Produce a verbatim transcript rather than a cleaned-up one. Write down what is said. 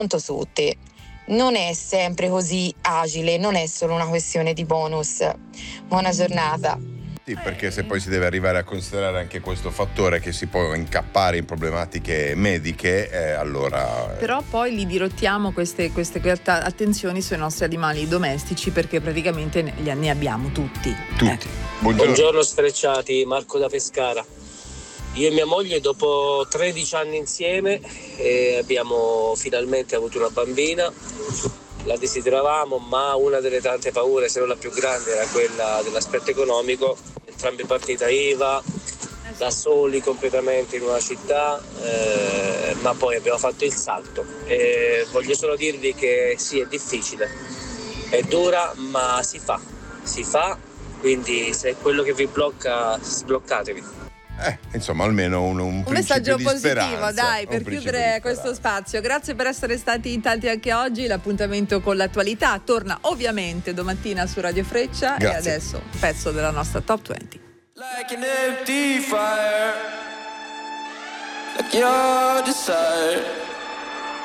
Punto su te. Non è sempre così agile, non è solo una questione di bonus. Buona giornata. Sì, perché se poi si deve arrivare a considerare anche questo fattore che si può incappare in problematiche mediche, eh, allora... Però poi li dirottiamo queste, queste attenzioni sui nostri animali domestici, perché praticamente ne, ne abbiamo tutti. Tutti. Eh. Buongiorno. Buongiorno sfrecciati, Marco da Pescara. Io e mia moglie dopo tredici anni insieme eh, abbiamo finalmente avuto una bambina. La desideravamo, ma una delle tante paure, se non la più grande, era quella dell'aspetto economico. Entrambi partita I V A, da soli completamente in una città, eh, ma poi abbiamo fatto il salto. E voglio solo dirvi che sì, è difficile, è dura, ma si fa, si fa, quindi se è quello che vi blocca, sbloccatevi. Eh, insomma, almeno un, un, un messaggio di positivo, speranza, dai, per chiudere questo spazio. Grazie per essere stati in tanti anche oggi. L'appuntamento con l'attualità torna ovviamente domattina su Radio Freccia. Grazie. E adesso un pezzo della nostra Top venti. Like an empty fire, like your desire.